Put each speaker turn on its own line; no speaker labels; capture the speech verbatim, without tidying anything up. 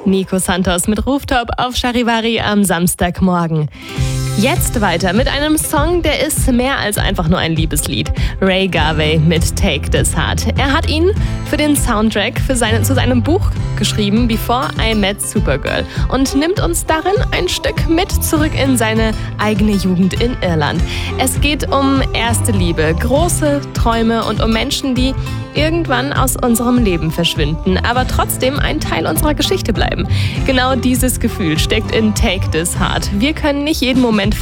Nico Santos mit Rooftop auf Charivari am Samstagmorgen. Jetzt weiter mit einem Song, der ist mehr als einfach nur ein Liebeslied. Ray Garvey mit Take This Heart. Er hat ihn für den Soundtrack für seine, zu seinem Buch geschrieben, Before I Met Supergirl, und nimmt uns darin ein Stück mit zurück in seine eigene Jugend in Irland. Es geht um erste Liebe, große Träume und um Menschen, die irgendwann aus unserem Leben verschwinden, aber trotzdem ein Teil unserer Geschichte bleiben. Genau dieses Gefühl steckt in Take This Heart. Wir können nicht jeden Moment